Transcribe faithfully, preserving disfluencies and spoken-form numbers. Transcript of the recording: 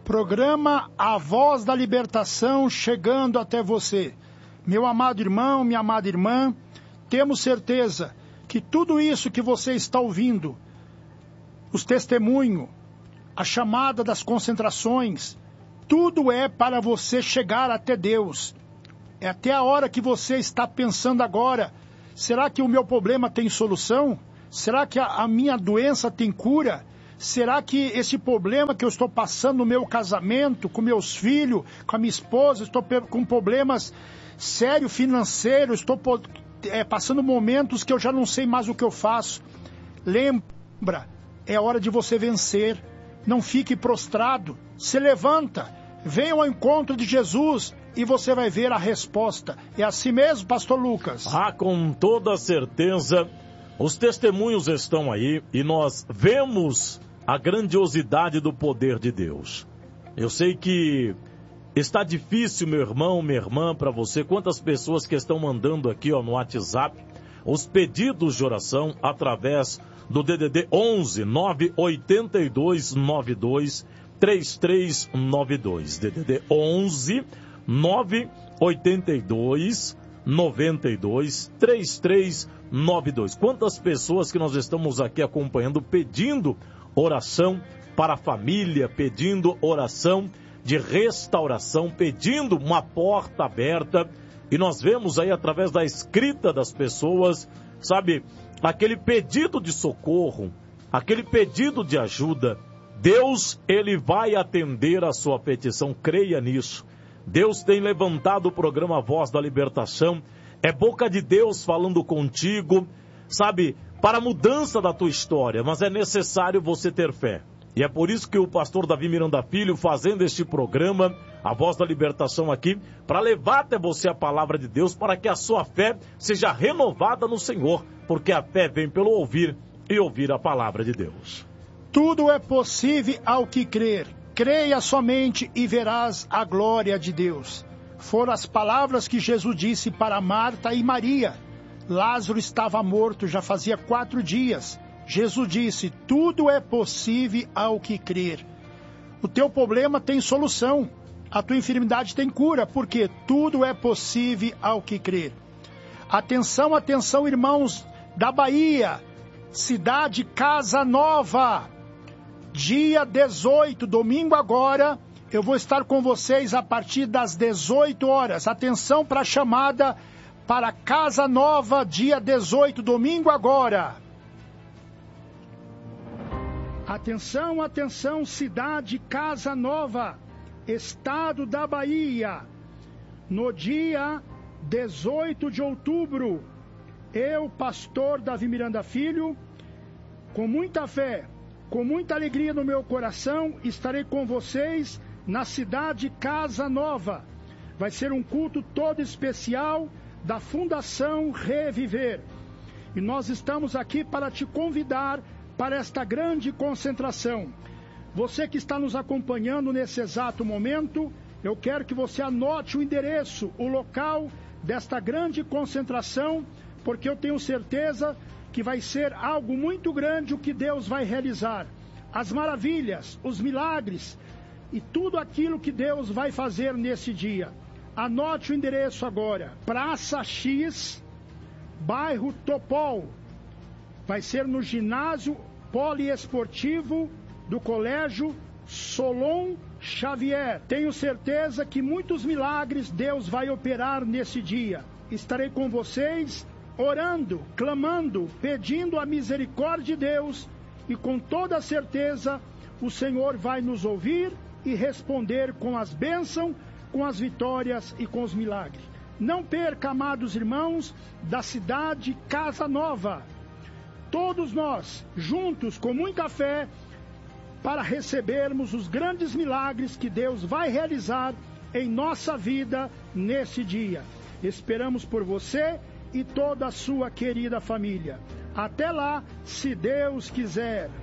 Programa A Voz da Libertação chegando até você. Meu amado irmão, minha amada irmã, temos certeza que tudo isso que você está ouvindo, os testemunhos, a chamada das concentrações, tudo é para você chegar até Deus. É até a hora que você está pensando agora, será que o meu problema tem solução? Será que a, a minha doença tem cura? Será que esse problema que eu estou passando no meu casamento, com meus filhos, com a minha esposa, estou com problemas sérios financeiros, estou é, passando momentos que eu já não sei mais o que eu faço? Lembra, é hora de você vencer. Não fique prostrado. Se levanta, venha ao encontro de Jesus e você vai ver a resposta. É assim mesmo, pastor Lucas? Ah, com toda certeza. Os testemunhos estão aí e nós vemos a grandiosidade do poder de Deus. Eu sei que está difícil, meu irmão, minha irmã, para você. Quantas pessoas que estão mandando aqui ó, no WhatsApp os pedidos de oração através do D D D onze nove oito dois nove dois três três nove dois. D D D onze nove oito dois nove dois três três nove dois. Quantas pessoas que nós estamos aqui acompanhando pedindo oração para a família, pedindo oração de restauração, pedindo uma porta aberta. E nós vemos aí através da escrita das pessoas, sabe, aquele pedido de socorro, aquele pedido de ajuda. Deus, ele vai atender a sua petição, creia nisso. Deus tem levantado o programa Voz da Libertação. É boca de Deus falando contigo, sabe, para a mudança da tua história, mas é necessário você ter fé. E é por isso que o pastor Davi Miranda Filho, fazendo este programa, a Voz da Libertação aqui, para levar até você a palavra de Deus, para que a sua fé seja renovada no Senhor, porque a fé vem pelo ouvir e ouvir a palavra de Deus. Tudo é possível ao que crer. Creia somente e verás a glória de Deus. Foram as palavras que Jesus disse para Marta e Maria. Lázaro estava morto, já fazia quatro dias. Jesus disse, tudo é possível ao que crer. O teu problema tem solução. A tua enfermidade tem cura, porque tudo é possível ao que crer. Atenção, atenção, irmãos da Bahia. Cidade Casa Nova. Dia dezoito, domingo agora, eu vou estar com vocês a partir das dezoito horas. Atenção para a chamada para Casa Nova, dia dezoito, domingo agora. Atenção, atenção, cidade Casa Nova, estado da Bahia. No dia dezoito de outubro, eu, pastor Davi Miranda Filho, com muita fé, com muita alegria no meu coração, estarei com vocês na cidade Casa Nova. Vai ser um culto todo especial da Fundação Reviver. E nós estamos aqui para te convidar para esta grande concentração. Você que está nos acompanhando nesse exato momento, eu quero que você anote o endereço, o local desta grande concentração, porque eu tenho certeza que vai ser algo muito grande o que Deus vai realizar. As maravilhas, os milagres e tudo aquilo que Deus vai fazer nesse dia. Anote o endereço agora. Praça X, bairro Topol. Vai ser no ginásio poliesportivo do Colégio Solon Xavier. Tenho certeza que muitos milagres Deus vai operar nesse dia. Estarei com vocês orando, clamando, pedindo a misericórdia de Deus, e com toda certeza o Senhor vai nos ouvir e responder com as bênçãos, com as vitórias e com os milagres. Não perca, amados irmãos da cidade Casa Nova, todos nós juntos com muita fé para recebermos os grandes milagres que Deus vai realizar em nossa vida nesse dia. Esperamos por você e toda a sua querida família. Até lá, se Deus quiser.